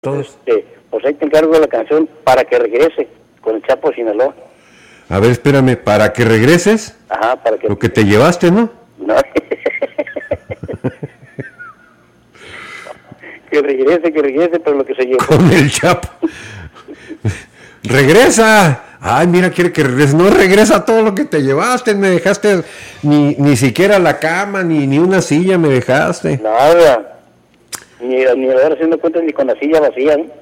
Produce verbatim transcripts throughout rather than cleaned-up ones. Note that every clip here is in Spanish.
Todos. Este, pues ahí te encargo la canción Para que regrese, con el Chapo Sinaloa. A ver, espérame, para que regreses. Ajá, para que... Lo que te llevaste, ¿no? No. Que regrese, que regrese, pero lo que se llevó. Con el Chapo. ¡Regresa! Ay, mira, quiere que regrese. No, regresa todo lo que te llevaste. Me dejaste ni, ni siquiera la cama, ni, ni una silla me dejaste. Nada. Ni, ni ahora haciendo cuentas ni con la silla vacía, ¿no?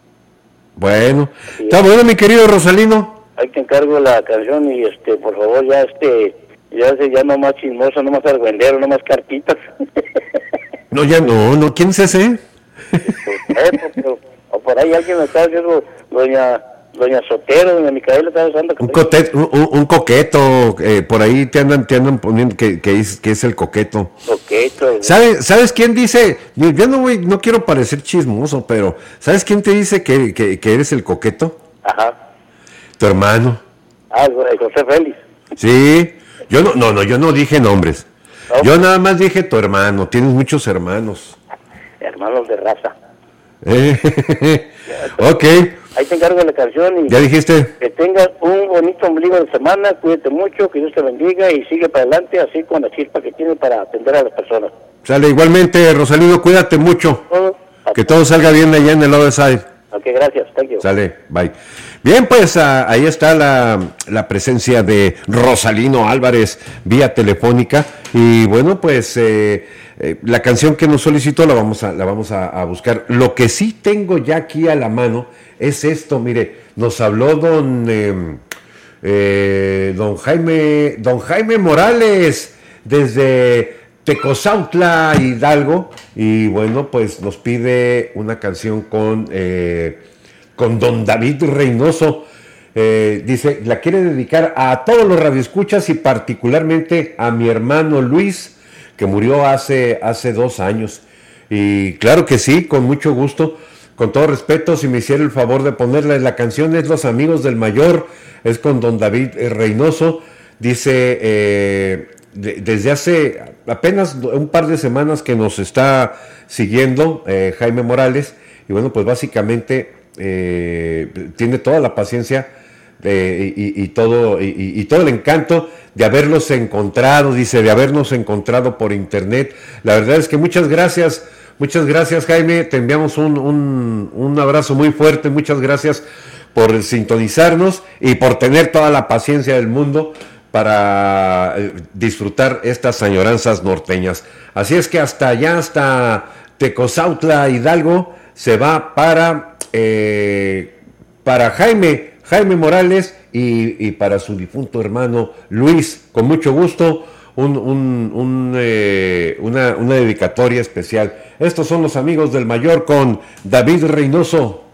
Bueno. Sí. Está bueno, mi querido Rosalino. Ahí te encargo la canción y, este, por favor, ya, este, ya, ya no más chismoso, no más argüendero, no más cartitas. No, ya no, no. ¿Quién es ese? Pues, eh, pero, o por ahí alguien me está diciendo, doña... Doña Sotero, doña Micaela, está usando... Un, cotet, un, un coqueto, eh, por ahí te andan, te andan poniendo que, que, es, que es el coqueto. Coqueto. ¿Sabes, ¿Sabes quién dice? Yo no voy, no quiero parecer chismoso, pero ¿sabes quién te dice que, que, que eres el coqueto? Ajá. Tu hermano. Ah, José Félix. Sí, yo no, no, no, yo no dije nombres. ¿No? Yo nada más dije tu hermano, tienes muchos hermanos. Hermanos de raza. Eh, ok. Ahí te encargo la canción y... ¿Ya dijiste? Que tengas un bonito ombligo de semana, cuídate mucho, que Dios te bendiga y sigue para adelante así con la chispa que tiene para atender a las personas. Sale, igualmente, Rosalino, cuídate mucho. Todo. Que todo salga bien allá en el Other Side. Ok, gracias, thank you. Sale, bye. Bien, pues a, ahí está la, la presencia de Rosalino Álvarez vía telefónica y bueno, pues eh, eh, la canción que nos solicitó la vamos a la vamos a, a buscar. Lo que sí tengo ya aquí a la mano es esto, mire, nos habló don eh, eh, don Jaime don Jaime Morales desde Tecozautla, Hidalgo, y bueno, pues nos pide una canción con eh, con don David Reynoso. Eh, dice, la quiere dedicar a todos los radioescuchas y particularmente a mi hermano Luis, que murió hace, hace dos años. Y claro que sí, con mucho gusto, con todo respeto, si me hiciera el favor de ponerle la canción, es Los Amigos del Mayor, es con don David Reynoso. Dice, eh, de, desde hace apenas un par de semanas que nos está siguiendo eh, Jaime Morales, y bueno, pues básicamente... Eh, tiene toda la paciencia eh, y, y, todo, y, y todo el encanto de haberlos encontrado, dice, de habernos encontrado por internet. La verdad es que muchas gracias, muchas gracias Jaime, te enviamos un, un, un abrazo muy fuerte, muchas gracias por sintonizarnos y por tener toda la paciencia del mundo para disfrutar estas añoranzas norteñas. Así es que hasta allá, hasta Tecozautla, Hidalgo, se va para... Eh, para Jaime, Jaime Morales y, y para su difunto hermano Luis, con mucho gusto, un, un, un, eh, una, una dedicatoria especial. Estos son Los Amigos del Mayor con David Reynoso.